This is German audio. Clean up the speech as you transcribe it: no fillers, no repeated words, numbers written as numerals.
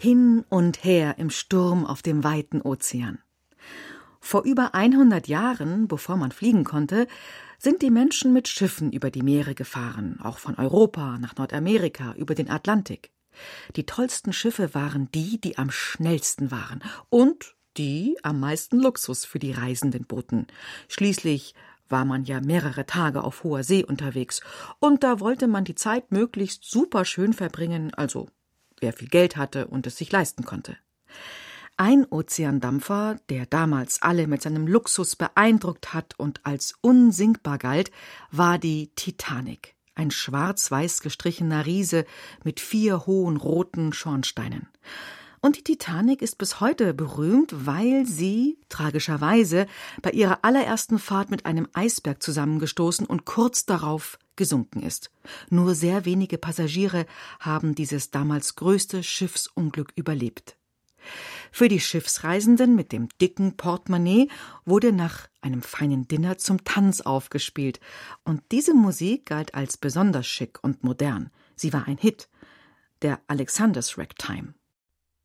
hin und her im Sturm auf dem weiten Ozean. Vor über 100 Jahren, bevor man fliegen konnte, sind die Menschen mit Schiffen über die Meere gefahren, auch von Europa nach Nordamerika, über den Atlantik. Die tollsten Schiffe waren die, die am schnellsten waren und die am meisten Luxus für die Reisenden boten. Schließlich war man ja mehrere Tage auf hoher See unterwegs und da wollte man die Zeit möglichst super schön verbringen, also wer viel Geld hatte und es sich leisten konnte. Ein Ozeandampfer, der damals alle mit seinem Luxus beeindruckt hat und als unsinkbar galt, war die Titanic. Ein schwarz-weiß gestrichener Riese mit 4 hohen roten Schornsteinen. Und die Titanic ist bis heute berühmt, weil sie, tragischerweise, bei ihrer allerersten Fahrt mit einem Eisberg zusammengestoßen und kurz darauf gesunken ist. Nur sehr wenige Passagiere haben dieses damals größte Schiffsunglück überlebt. Für die Schiffsreisenden mit dem dicken Portemonnaie wurde nach einem feinen Dinner zum Tanz aufgespielt. Und diese Musik galt als besonders schick und modern. Sie war ein Hit, der Alexander's Ragtime.